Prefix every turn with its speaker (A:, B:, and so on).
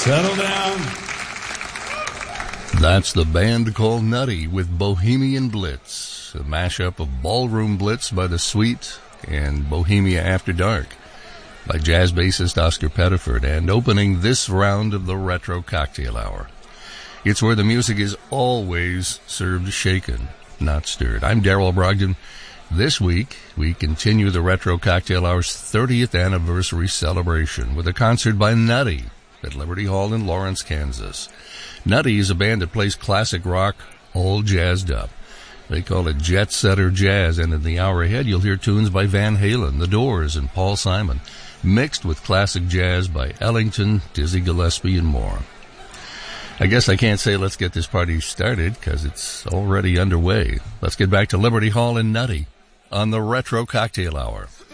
A: Settle down.
B: That's the band called Nutty with Bohemian Blitz, a mashup of Ballroom Blitz by The Sweet and Bohemia After Dark by jazz bassist Oscar Pettiford, and opening this round of the Retro Cocktail Hour. It's where the music is always served shaken, not stirred. I'm Darrell Brogdon. This week, we continue the Retro Cocktail Hour's 30th anniversary celebration with a concert by Nutty at Liberty Hall in Lawrence, Kansas. Nutty is a band that plays classic rock all jazzed up. They call it Jet Setter Jazz, and in the hour ahead, you'll hear tunes by Van Halen, The Doors, and Paul Simon, mixed with classic jazz by Ellington, Dizzy Gillespie, and more. I guess I can't say let's get this party started because it's already underway. Let's get back to Liberty Hall and Nutty on the Retro Cocktail Hour.